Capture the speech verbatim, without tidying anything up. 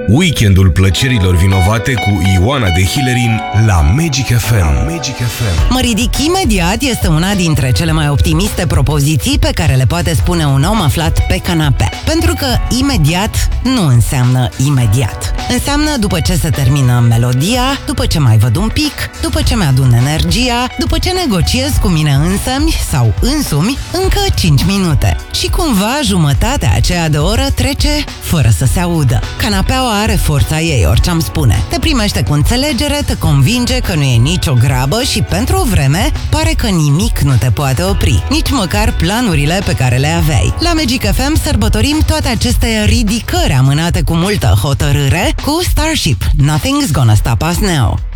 Weekendul plăcerilor vinovate cu Ioana de Hillerin la Magic F M. Magic F M. Mă ridic imediat este una dintre cele mai optimiste propoziții pe care le poate spune un om aflat pe canapea. Pentru că imediat nu înseamnă imediat. Înseamnă după ce se termină melodia, după ce mai văd un pic, după ce mi-adun energia, după ce negociez cu mine însămi sau însumi încă cinci minute. Și cumva jumătatea aceea de oră trece fără să se audă. Canapeaua are forța ei, orice am spune. Te primește cu înțelegere, te convinge că nu e nicio grabă și pentru o vreme pare că nimic nu te poate opri, nici măcar planurile pe care le aveai. La Magic F M sărbătorim toate aceste ridicări amânate cu multă hotărâre cu Starship, Nothing's Gonna Stop Us Now.